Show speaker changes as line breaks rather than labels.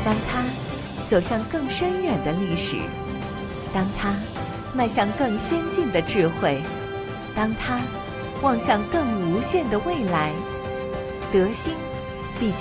当他走向更深远的历史，当他迈向更先进的智慧，当他望向更无限的未来，德兴